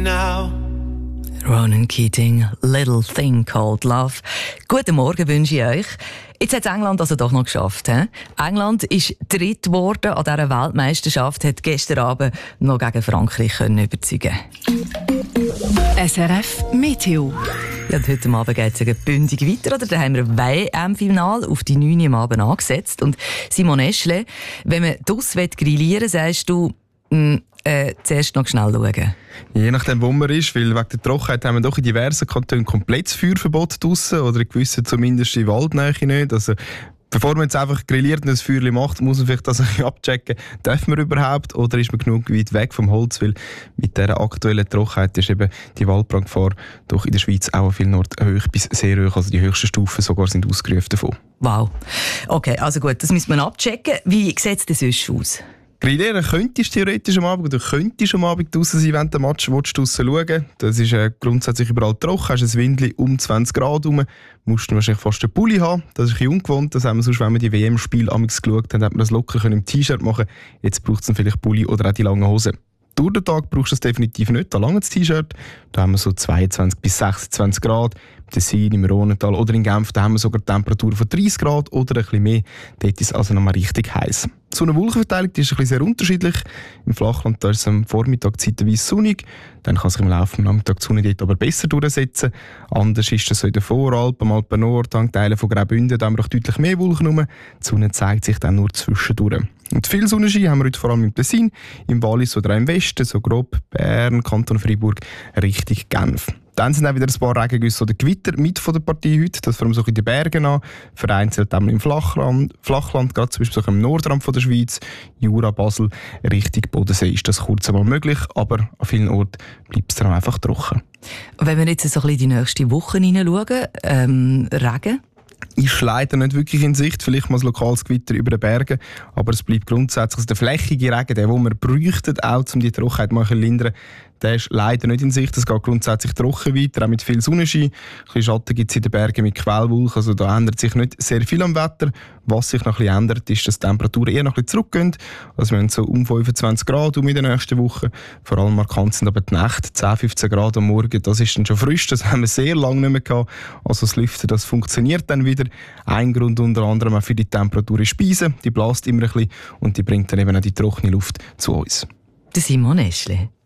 now. Ronan Keating, Little Thing Called Love. Guten Morgen wünsche ich euch. Jetzt hat es England also doch noch geschafft. He? England ist dritt geworden an dieser Weltmeisterschaft, hat gestern Abend noch gegen Frankreich können überzeugen. SRF Meteo. Ja, und heute Abend geht es bündig weiter. Oder? Da haben wir ein WM-Finale auf die 9 Uhr am Abend angesetzt. Und Simon Eschle, wenn man draussen grillieren will, sagst du, zuerst noch schnell schauen. Je nachdem, wo man ist, weil wegen der Trockenheit haben wir doch in diversen Kantonen komplettes Feuerverbot draussen oder in gewissen zumindest in Waldnähe nicht. Also, bevor man jetzt einfach grilliert und ein Feuerchen macht, muss man vielleicht das ein bisschen abchecken, darf man überhaupt oder ist man genug weit weg vom Holz, weil mit dieser aktuellen Trockenheit ist eben die Waldbrandgefahr doch in der Schweiz auch an vielen Orten hoch bis sehr hoch, also die höchsten Stufen sogar sind ausgerufen davon. Wow. Okay, also gut, das müssen wir abchecken. Wie sieht es denn sonst aus? Grillieren könntest du theoretisch am Abend oder könntest am Abend draussen sein, wenn du den Match draussen schauen willst. Das ist grundsätzlich überall trocken. Hast ein Windchen um 20 Grad herum. Musst du wahrscheinlich fast einen Pulli haben. Das ist ein bisschen ungewohnt. Das haben wir sonst, wenn wir die WM-Spiele geschaut haben, hat man das locker im T-Shirt machen können. Jetzt braucht es dann vielleicht Pulli oder auch die langen Hosen. Durch den Tag brauchst du es definitiv nicht, ein langes T-Shirt. Da haben wir so 22 bis 26 Grad. Im Tessin, im Rhonental oder in Genf da haben wir sogar Temperaturen von 30 Grad oder ein bisschen mehr. Dort ist es also nochmal richtig heiß. So eine Wolkenverteilung die ist ein bisschen sehr unterschiedlich. Im Flachland da ist es am Vormittag zeitweise sonnig. Dann kann sich im Laufe des Nachmittags die Sonne dort aber besser durchsetzen. Anders ist es so in den Voralpen, am Alpennord, an Teilen von Graubünden, da haben wir auch deutlich mehr Wolken rum. Die Sonne zeigt sich dann nur zwischendurch. Und viel Sonnenschein haben wir heute vor allem im Tessin, im Wallis oder auch im Westen, so grob Bern, Kanton Freiburg, Richtung Genf. Dann sind auch wieder ein paar Regengüsse oder Gewitter mit von der Partie heute. Das vor allem so in den Bergen an, vereinzelt auch im Flachland, gerade zum Beispiel so im Nordrand von der Schweiz, Jura, Basel, Richtung Bodensee ist das kurz einmal möglich, aber an vielen Orten bleibt es dann einfach trocken. Wenn wir jetzt so ein bisschen in die nächste Woche hineinschauen, Regen? Ist leider nicht wirklich in Sicht, vielleicht mal ein lokales Gewitter über den Bergen, aber es bleibt grundsätzlich der flächige Regen, der wir bräuchten, auch um die Trockenheit mal zu lindern, der ist leider nicht in Sicht. Es geht grundsätzlich trocken weiter, auch mit viel Sonnenschein. Ein bisschen Schatten gibt es in den Bergen mit Quellwolken, also da ändert sich nicht sehr viel am Wetter. Was sich noch ein bisschen ändert, ist, dass die Temperaturen eher noch ein bisschen zurückgehen. Also wir haben so um 25 Grad in der nächsten Woche. Vor allem markant sind aber die Nächte, 10-15 Grad am Morgen, das ist dann schon frisch, das haben wir sehr lange nicht mehr gehabt. Also das Lüften, das funktioniert dann wieder. Ein Grund unter anderem auch für die Temperatur ist Speise, die bläst immer ein bisschen und die bringt dann eben auch die trockene Luft zu uns. Der Simon Eschle.